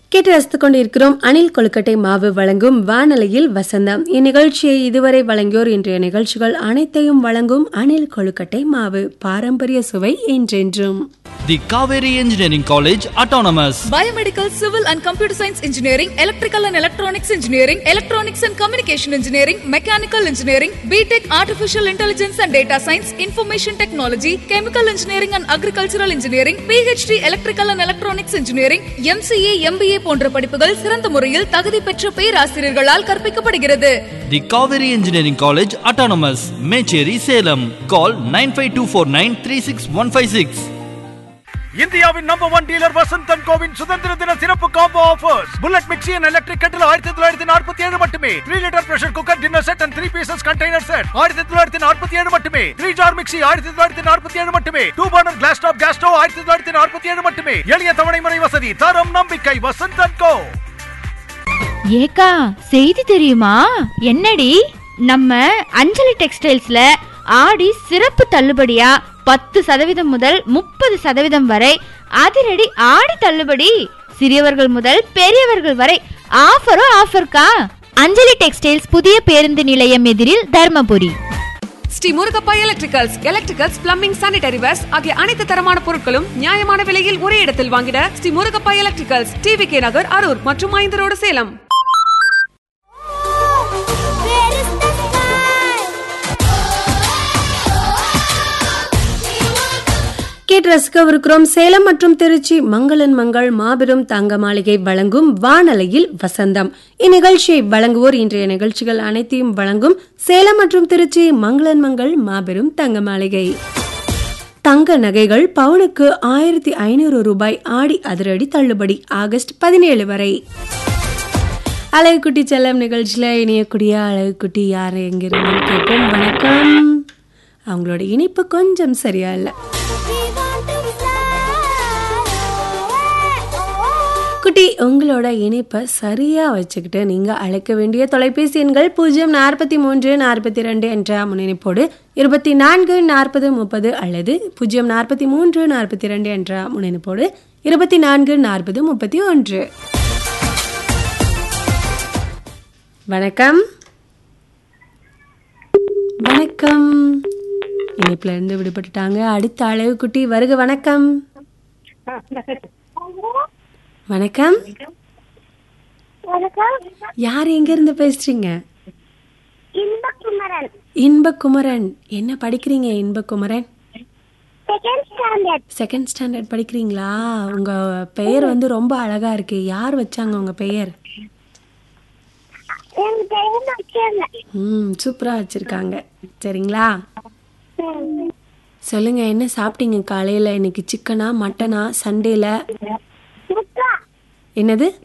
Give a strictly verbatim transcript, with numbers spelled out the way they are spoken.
கேட்டு ரசித்துக் கொண்டிருக்கிறோம். அணில் கொழுக்கட்டை மாவு வழங்கும் வானொலியில் வசந்தம். இந்நிகழ்ச்சியை இதுவரை வழங்கியோர் இன்றைய நிகழ்ச்சிகள் அனைத்தையும் வழங்கும் அணில் கொழுக்கட்டை மாவு. பாரம்பரிய சுவை என்றென்றும். The Kaveri Engineering College Autonomous. Biomedical, Civil and Computer Science Engineering, Electrical and Electronics Engineering, Electronics and Communication Engineering, Mechanical Engineering, B Tech Artificial Intelligence and Data Science, Information Technology, Chemical Engineering and Agricultural Engineering, P H D Electrical and Electronics Engineering, M C A, M B A போன்ற படிப்புகள் சிறந்த முறையில் தகுதி பெற்ற பேராசிரியர்களால் கற்பிக்கப்படுகிறது. The Kaveri Engineering College Autonomous. Mecheri, Salem. Call nine five two four nine three six one five six. இந்தியாவின் number one dealer Vasanthan CoWIN சுதந்திர தின சிறப்பு combo offers. Bullet mixie and electric கட்டில் ஆயிரத்தி தொள்ளாயிரத்தி நாற்பத்தி ஏழு மட்டுமே. Three litre pressure cooker dinner set and three pieces container set ஆயிரத்தி தொள்ளாயிரத்தி நாற்பத்தி ஏழு மட்டுமே. த்ரீ ஜார் மிக்ஸி ஆயிரத்தி தொள்ளாயிரத்தி நாற்பத்தி ஏழு மட்டுமே. Two burner class top gas stove ஆயிரத்தி தொள்ளாயிரத்தி நாற்பத்தி ஏழு மட்டுமே. எளிய தவணை முறை வசதி, தரம் நம்பிக்கை வசந்தன் கோ. ஏக்கா செய்தி தெரியுமா? என்னடி? நம்ம அஞ்சலி டெக்ஸ்டைல்ஸ்ல ஆடி சிறப்பு தள்ளுபடியா பத்து சதவீதம் முதல் முப்பது சதவீதம் வரை அதிரடி ஆடி தள்ளுபடி. சிறியவர்கள் முதல் பெரியவர்கள் வரை ஆஃபரோ ஆஃபர்க்கா. அஞ்சலி டெக்ஸ்டைல்ஸ், புதிய பேருந்து நிலையம் எதிரில், Dharmapuri. Sri Murugappa electricals, electricals, plumbing, sanitary verse ஆகிய அனைத்து தரமான பொருட்களும் நியாயமான விலையில் ஒரே இடத்தில் வாங்கிட Sri Murugappa electricals, TV K நகர், அரூர் மற்றும் ஐந்து ரோடு, சேலம். கேட்டு ரசிக்கவிருக்கிறோம். சேலம் மற்றும் திருச்சி மங்களன் மங்கள் மாபெரும் தங்க மாளிகை வழங்கும் வானொலியில் வசந்தம். இந்நிகழ்ச்சியை வழங்குவோர் இன்றைய நிகழ்ச்சிகள் அனைத்தையும் வழங்கும் சேலம் மற்றும் திருச்சி மங்களன் மங்கள் மாபெரும் தங்க மாளிகை. தங்க நகைகள் பவுனுக்கு ஆயிரத்தி ஐநூறு ரூபாய் ஆடி அதிரடி தள்ளுபடி ஆகஸ்ட் பதினேழு வரை. அழகுக்குட்டி செல்லம் நிகழ்ச்சியில இணையக்கூடிய அழகுக்குட்டி யார் எங்கிருந்து கேட்போம். வணக்கம். அவங்களோட இனிப்பு கொஞ்சம் சரியா இல்லை. குட்டி, உங்களோட இணைப்பை சரியா வச்சுக்கிட்டு நீங்க அழைக்க வேண்டிய தொலைபேசி எண்கள் பூஜ்ஜியம் நாற்பத்தி மூன்று நாற்பத்தி ரெண்டு என்ற முன்னிணைப்போடு இருபத்தி நான்கு நாற்பது முப்பது அல்லது பூஜ்ஜியம் நாற்பத்தி மூன்று நாற்பத்தி ரெண்டு என்ற முன்னிணைப்போடு இருபத்தி நான்கு நாற்பது முப்பத்தி ஒன்று. வணக்கம். வணக்கம். இணைப்புல இருந்து விடுபட்டுட்டாங்க. அடுத்த அழகு குட்டி வருக. வணக்கம். வணக்கம். யார் எங்க இருந்து பேசுறீங்க? இன்பகுமரன். இன்பகுமரன். என்ன படிக்கிறீங்க இன்பகுமரன்? Second standard. செகண்ட் ஸ்டாண்டர்ட் படிக்கிறீங்களா? உங்க பெயர் வந்து ரொம்ப அழகா இருக்கு. யார் வச்சாங்க உங்க பெயர்? ம் சூப்பரா வச்சிருக்காங்க. சரிங்களா? சொல்லுங்க, என்ன சாப்பிட்டீங்க காலையில? இன்னைக்கு சிக்கனா மட்டனா? சண்டேல என்னது?